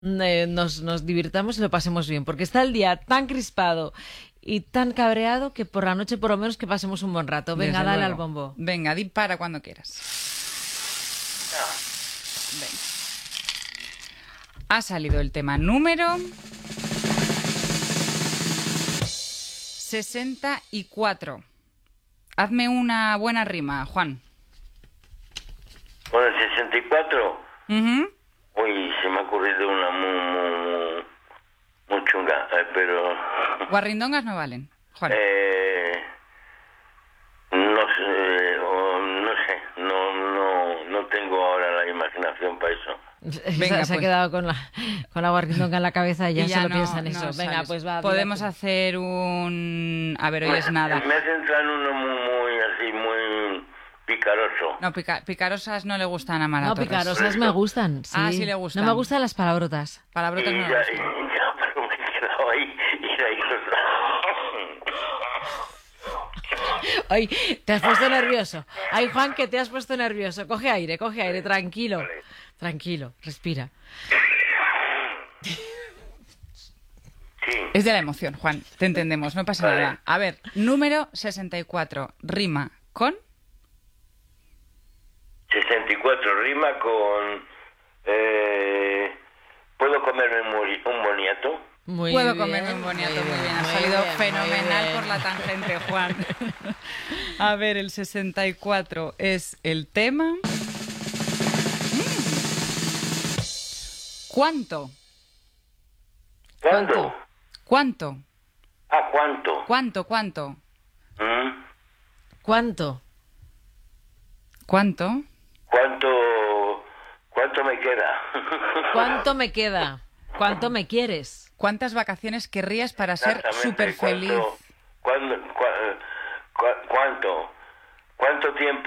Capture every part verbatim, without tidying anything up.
eh, nos, nos divirtamos y lo pasemos bien, porque está el día tan crispado y tan cabreado que por la noche por lo menos que pasemos un buen rato. Venga, Desde dale luego. al bombo. Venga, di para cuando quieras. Venga. Ha salido el tema número sesenta y cuatro. Hazme una buena rima, Juan. Con el sesenta y cuatro, Uh-huh. uy, se me ha ocurrido una muy, muy, muy chunga, eh, pero... Guarrindongas no valen, Juan. Eh, no sé, o no sé, no, no, no tengo ahora la imaginación para eso. Venga, se ha pues. quedado con la, con la guarrindonga en la cabeza y ya, Y ya solo no- piensa en no eso. Venga, sales. pues va. Podemos dila tú. hacer un... A ver, hoy es nada. Me has entrado en uno muy, muy así, muy picaroso. No, pica- picarosas no le gustan a Mara No, Torres. picarosas me gustan. Sí. Ah, sí le gustan. No me gustan las palabrotas. Palabrotas Y no le ya, gustan. y ya, pero me he quedado ahí, y ahí Ay, te has puesto nervioso. Ay, Juan, que te has puesto nervioso. Coge aire, coge aire, tranquilo. Vale. Tranquilo, respira. Sí, Es de la emoción, Juan. Te entendemos, no pasa Vale. nada. A ver, número sesenta y cuatro. Rima con... sesenta y cuatro rima con... Eh, ¿puedo comerme un, mori- un boniato? Muy Puedo bien, comerme un boniato, muy bien. Ha muy salido bien, fenomenal muy por la bien. tangente, Juan. A ver, el sesenta y cuatro es el tema... Mm. ¿Cuánto? ¿Cuánto? ¿Cuánto? Ah, ¿cuánto? ¿Cuánto? ¿Cuánto? ¿Mm? ¿Cuánto? ¿Cuánto? ¿Cuánto, cuánto me queda? ¿Cuánto me queda? ¿Cuánto me quieres? ¿Cuántas vacaciones querrías para ser Exactamente, súper feliz? ¿Cuánto, cuándo- cua- cua- cuánto, cuánto tiempo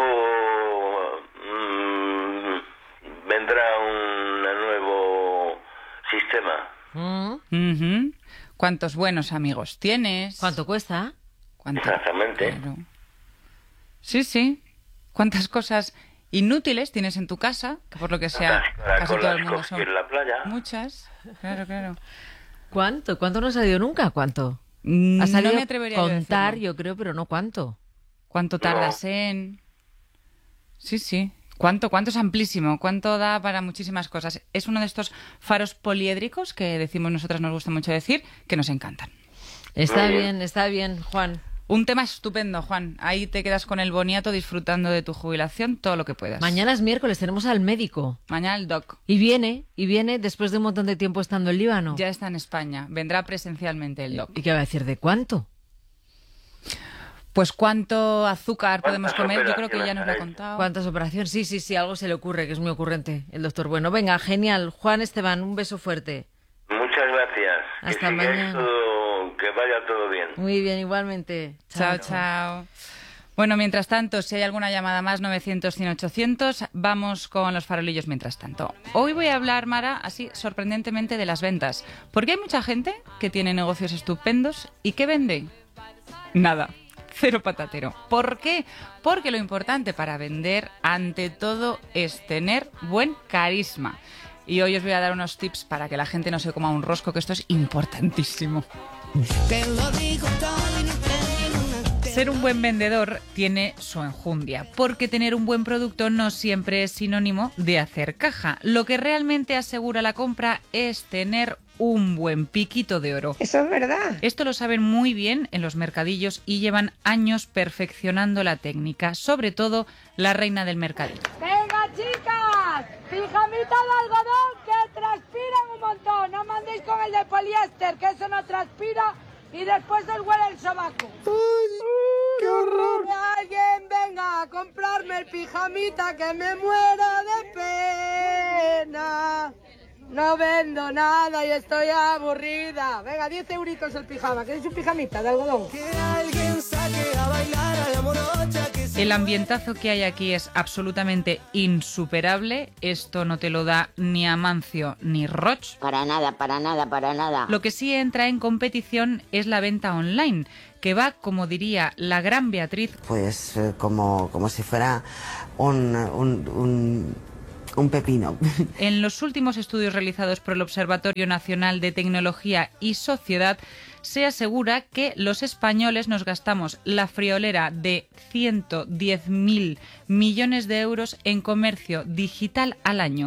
mm, vendrá un nuevo sistema? ¿Mm? Ujú. ¿Cuántos buenos amigos tienes? ¿Cuánto cuesta? ¿Cuánto? Exactamente. Claro. Sí, sí. ¿Cuántas cosas inútiles tienes en tu casa? Que por lo que sea, Para casi con todo las el mundo coges son en la playa. muchas. Claro, claro. ¿Cuánto? ¿Cuánto no ha salido nunca? ¿Cuánto? Mm, Ha salido no me atrevería yo a contar, decirlo. yo creo, pero no cuánto. ¿Cuánto tardas en...? Sí, sí. ¿Cuánto? ¿Cuánto es amplísimo? ¿Cuánto da para muchísimas cosas? Es uno de estos faros poliédricos que decimos nosotras, nos gusta mucho decir, que nos encantan. Está Muy bien. bien, está bien, Juan. Un tema estupendo, Juan. Ahí te quedas con el boniato disfrutando de tu jubilación todo lo que puedas. Mañana es miércoles, tenemos al médico. Mañana el doc. Y viene, y viene después de un montón de tiempo estando en Líbano. Ya está en España. Vendrá presencialmente el doc. ¿Y qué va a decir? ¿De cuánto? Pues cuánto azúcar podemos ¿Cuántas comer, yo creo que ya nos lo ha operaciones contado. ¿Cuántas operaciones? Sí, sí, sí, algo se le ocurre, que es muy ocurrente el doctor. Bueno, venga, genial. Juan Esteban, un beso fuerte. Muchas gracias. Hasta que sigáis mañana. todo- que vaya todo bien. Muy bien, igualmente. Chao, chao. Bueno, mientras tanto, si hay alguna llamada más, novecientos, cien, ochocientos, vamos con los farolillos mientras tanto. Hoy voy a hablar, Mara, así sorprendentemente de las ventas. Porque hay mucha gente que tiene negocios estupendos y que vende nada. Cero patatero. ¿Por qué? Porque lo importante para vender, ante todo, es tener buen carisma. Y hoy os voy a dar unos tips para que la gente no se coma un rosco, que esto es importantísimo. Te lo digo todo y no te digo una te- Ser un buen vendedor tiene su enjundia, porque tener un buen producto no siempre es sinónimo de hacer caja. Lo que realmente asegura la compra es tener un buen piquito de oro. Eso es verdad. Esto lo saben muy bien en los mercadillos y llevan años perfeccionando la técnica, sobre todo la reina del mercadillo. Venga, chicas, pijamita de algodón que transpiran un montón. No mandéis con el de poliéster, que eso no transpira y después os huele el sobaco. ¡Qué horror! Que alguien venga a comprarme el pijamita, que me muero de pena. No vendo nada y estoy aburrida. Venga, diez euritos el pijama. ¿Queréis un pijamita de algodón? Que alguien saque a bailar a la morocha que se El ambientazo que hay aquí es absolutamente insuperable. Esto no te lo da ni Amancio ni Roch. Para nada, para nada, para nada. Lo que sí entra en competición es la venta online, que va, como diría la gran Beatriz, Pues eh, como, como si fuera un, un, un- un pepino. En los últimos estudios realizados por el Observatorio Nacional de Tecnología y Sociedad, se asegura que los españoles nos gastamos la friolera de ciento diez mil millones de euros en comercio digital al año.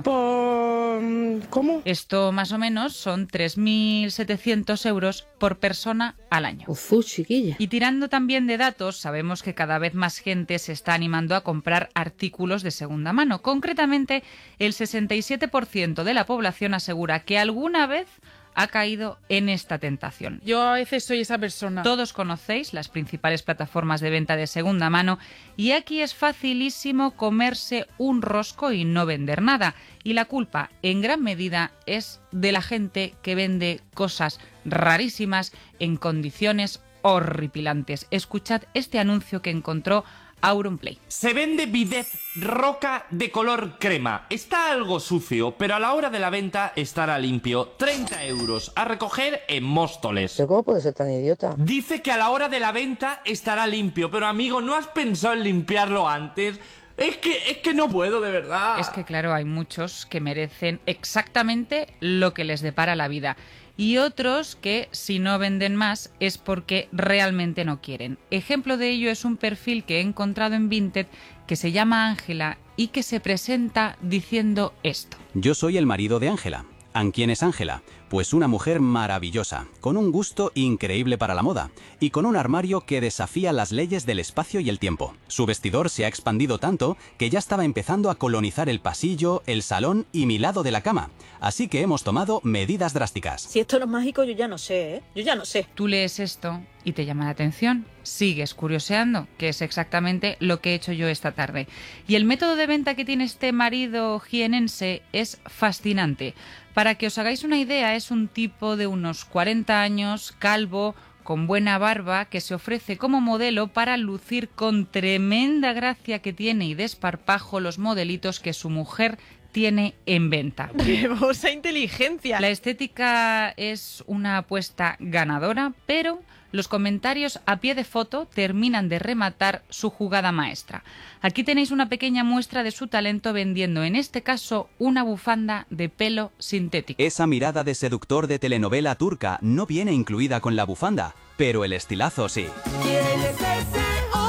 ¿Cómo? Esto más o menos son tres mil setecientos euros por persona al año. Ufú, chiquilla. Y tirando también de datos, sabemos que cada vez más gente se está animando a comprar artículos de segunda mano. Concretamente, el sesenta y siete por ciento de la población asegura que alguna vez ha caído en esta tentación. Yo a veces soy esa persona. Todos conocéis las principales plataformas de venta de segunda mano y aquí es facilísimo comerse un rosco y no vender nada. Y la culpa, en gran medida, es de la gente que vende cosas rarísimas en condiciones horripilantes. Escuchad este anuncio que encontró Auronplay. Se vende bidet roca de color crema. Está algo sucio, pero a la hora de la venta estará limpio. treinta euros a recoger en Móstoles. ¿Pero cómo puede ser tan idiota? Dice que a la hora de la venta estará limpio, pero amigo, ¿no has pensado en limpiarlo antes? Es que, es que no puedo, de verdad. Es que claro, hay muchos que merecen exactamente lo que les depara la vida. Y otros que, si no venden más, es porque realmente no quieren. Ejemplo de ello es un perfil que he encontrado en Vinted que se llama Ángela y que se presenta diciendo esto. Yo soy el marido de Ángela. ¿Quién es Ángela? Pues una mujer maravillosa, con un gusto increíble para la moda y con un armario que desafía las leyes del espacio y el tiempo. Su vestidor se ha expandido tanto que ya estaba empezando a colonizar el pasillo, el salón y mi lado de la cama. Así que hemos tomado medidas drásticas. Si esto no es mágico, yo ya no sé, ¿eh? Yo ya no sé. Tú lees esto y te llama la atención, sigues curioseando, que es exactamente lo que he hecho yo esta tarde. Y el método de venta que tiene este marido jienense es fascinante. Para que os hagáis una idea, es un tipo de unos cuarenta años, calvo, con buena barba, que se ofrece como modelo para lucir con tremenda gracia que tiene y desparpajo los modelitos que su mujer tiene en venta. ¡Rebosa inteligencia! La estética es una apuesta ganadora, pero los comentarios a pie de foto terminan de rematar su jugada maestra. Aquí tenéis una pequeña muestra de su talento vendiendo, en este caso, una bufanda de pelo sintético. Esa mirada de seductor de telenovela turca no viene incluida con la bufanda, pero el estilazo sí. ¿Quién es ese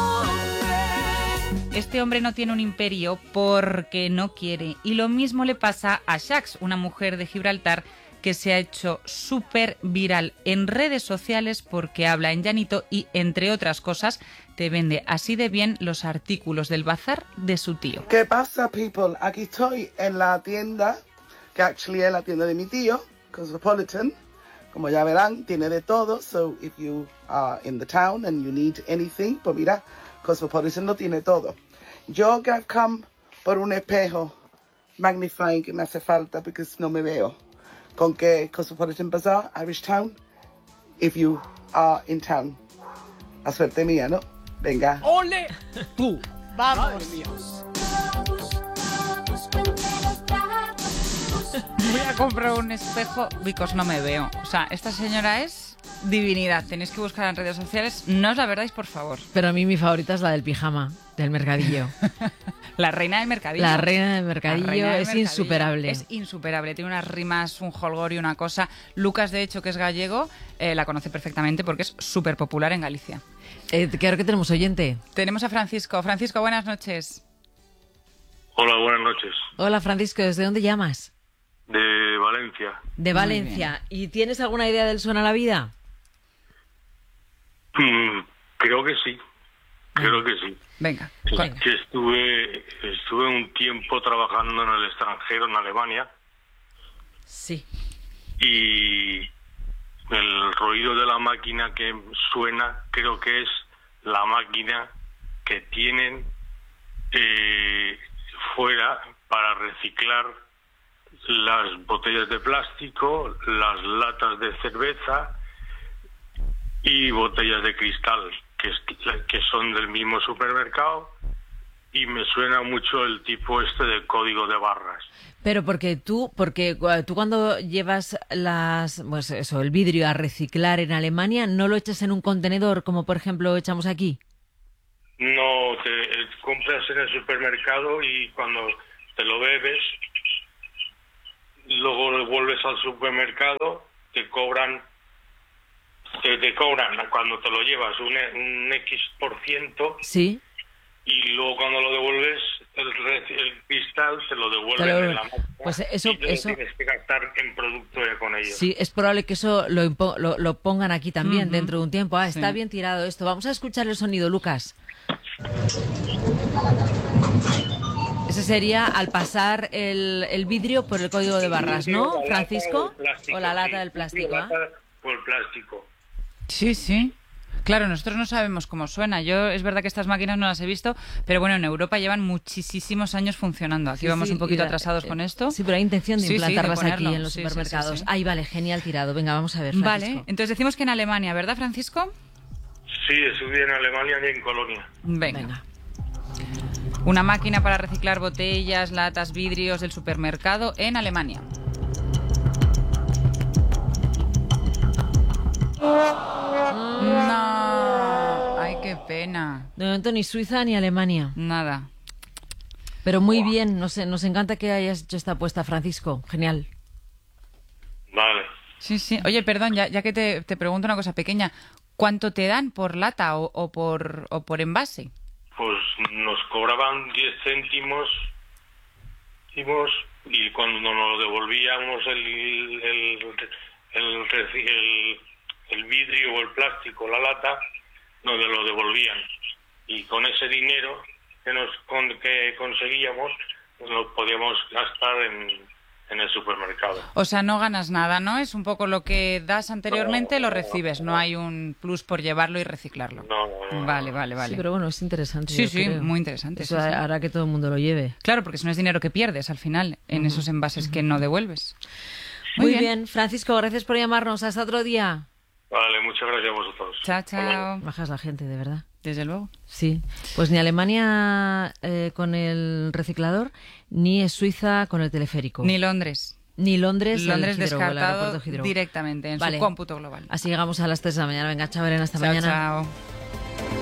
hombre? Este hombre no tiene un imperio porque no quiere. Y lo mismo le pasa a Shax, una mujer de Gibraltar que se ha hecho súper viral en redes sociales porque habla en llanito y, entre otras cosas, te vende así de bien los artículos del bazar de su tío. ¿Qué pasa, people? Aquí estoy en la tienda, que actually es la tienda de mi tío, Cosmopolitan. Como ya verán, tiene de todo. So, if you are in the town and you need anything, pues mira, Cosmopolitan lo tiene todo. Yo que I've come por un espejo magnifying que me hace falta porque no me veo. Con que Cosmopolitan Bazaar, Irish Town, if you are in town. La suerte mía, ¿no? Venga. ¡Ole! Tú. ¡Vamos! Voy a comprar un espejo because no me veo. O sea, esta señora es divinidad. Tenéis que buscar en redes sociales. No os la verdáis, por favor. Pero a mí mi favorita es la del pijama, del mercadillo. La reina del mercadillo. La reina del mercadillo reina del es mercadillo. insuperable. Es insuperable. Tiene unas rimas, un jolgorio y una cosa. Lucas, de hecho, que es gallego, eh, la conoce perfectamente porque es súper popular en Galicia. Eh, creo que tenemos oyente. Tenemos a Francisco. Francisco, buenas noches. Hola, buenas noches. Hola, Francisco. ¿Desde dónde llamas? De Valencia. De Valencia. ¿Y tienes alguna idea del Suena la Vida? Mm, creo que sí. Creo que sí. Venga. Que, que estuve, estuve un tiempo trabajando en el extranjero, en Alemania. Sí. Y el ruido de la máquina que suena, creo que es la máquina que tienen eh, fuera para reciclar las botellas de plástico, las latas de cerveza y botellas de cristal, que, es, que son del mismo supermercado, y me suena mucho el tipo este de código de barras. Pero porque tú, porque tú cuando llevas las, pues eso, el vidrio a reciclar en Alemania, ¿no lo echas en un contenedor como por ejemplo echamos aquí? No, te compras en el supermercado y cuando te lo bebes luego lo devuelves al supermercado, te cobran, te, te cobran cuando te lo llevas un, un X por ciento. Sí. Y luego cuando lo devuelves, el, el cristal se lo devuelven Claro, en la máquina. pues eso, y te lo eso tienes que gastar en producto ya con ellos. sí, es probable que eso lo, impo- lo, lo pongan aquí también Ujú. dentro de un tiempo. Ah, está Sí. bien tirado esto. Vamos a escuchar el sonido, Lucas. Ese sería al pasar el, el vidrio por el código de barras, ¿no, La lata Francisco? o el plástico, O la lata sí, del plástico. la ¿ah? lata o el plástico. Sí, sí. Claro, nosotros no sabemos cómo suena. Yo es verdad que estas máquinas no las he visto, pero bueno, en Europa llevan muchísimos años funcionando. Aquí Sí, vamos sí, un poquito y la- atrás con esto. Sí, pero hay intención de Sí, sí, de implantarlas aquí ponerlo. en los Sí, sí, sí, supermercados. sí. Ay, vale, genial tirado. Venga, vamos a ver, Francisco. Vale, entonces decimos que en Alemania, ¿verdad, Francisco? Sí, estudié en Alemania y en Colonia. Venga. Venga. Una máquina para reciclar botellas, latas, vidrios del supermercado en Alemania. No. Ay, qué pena. De momento ni Suiza ni Alemania. Nada. Pero muy bien, nos, nos encanta que hayas hecho esta apuesta, Francisco. Genial. Vale. Sí, sí. Oye, perdón, ya, ya que te, te pregunto una cosa pequeña. ¿Cuánto te dan por lata o, o por, o por envase? Pues nos cobraban diez céntimos céntimos, y cuando nos lo devolvíamos el, el, el, el, el, el vidrio o el plástico, la lata, nos lo devolvían. Y con ese dinero que nos con, que conseguíamos, pues lo podíamos gastar en, en el supermercado. O sea, no ganas nada, ¿no? Es un poco lo que das anteriormente, lo recibes. No hay un plus por llevarlo y reciclarlo. No, no, no. Vale, vale, vale. Sí, pero bueno, es interesante. Sí, yo sí, creo. muy interesante. Eso sí, sí. hará que todo el mundo lo lleve. Claro, porque si no es dinero que pierdes al final en Ujú. esos envases que no devuelves. Muy, bien. Francisco, gracias por llamarnos. Hasta otro día. Vale, muchas gracias a vosotros. Chao, chao. Bajas la gente, de verdad. Desde luego. Sí. Pues ni Alemania eh, con el reciclador, ni es Suiza con el teleférico. Ni Londres. Ni Londres, Londres el Heathrow, el descartado aeropuerto Heathrow. directamente en Vale. su cómputo global. Así llegamos a las tres de la mañana. Venga, chao, Belén, hasta Chao, mañana. chao.